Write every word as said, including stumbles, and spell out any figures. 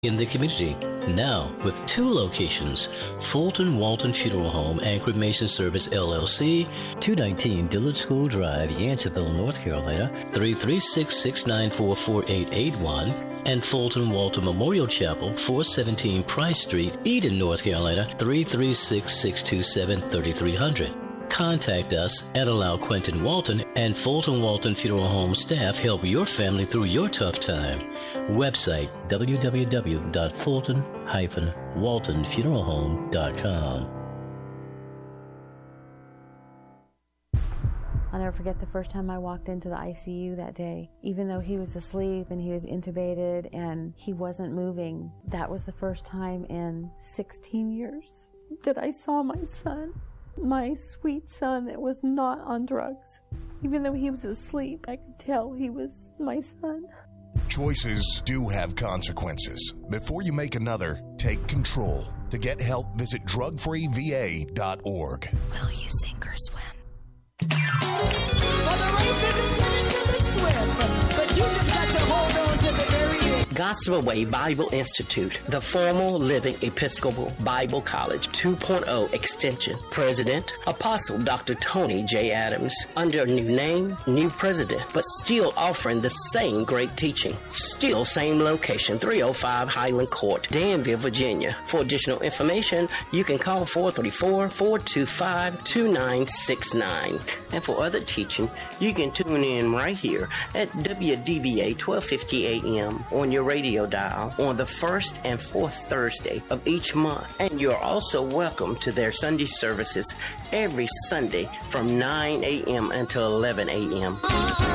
in the community. Now, with two locations, Fulton Walton Funeral Home and Cremation Service, L L C, two nineteen Dillard School Drive, Yanceyville, North Carolina, three three six, six nine four, four eight eight one, and Fulton Walton Memorial Chapel, four seventeen Price Street, Eden, North Carolina, three three six, six two seven, three three zero zero. Contact us and allow Quentin Walton and Fulton Walton Funeral Home staff help your family through your tough time. Website w w w dot fulton dash walton funeral home dot com. I'll never forget the first time I walked into the I C U that day. Even though he was asleep and he was intubated and he wasn't moving, that was the first time in sixteen years that I saw my son. My sweet son that was not on drugs. Even though he was asleep, I could tell he was my son. Choices do have consequences. Before you make another, take control. To get help, visit drug free v a dot org. Will you sink or swim? Well, the race is intended to the swift, but you just got to hold on to the very end. Gospel Way Bible Institute, the formal Living Episcopal Bible College two point oh Extension. President, Apostle Doctor Tony J. Adams. Under a new name, new president, but still offering the same great teaching. Still same location, three oh five Highland Court, Danville, Virginia. For additional information, you can call four three four, four two five, two nine six nine. And for other teaching, you can tune in right here at W D B A twelve fifty A M on your radio dial on the first and fourth Thursday of each month. And you're also welcome to their Sunday services every Sunday from nine a.m. until eleven a.m.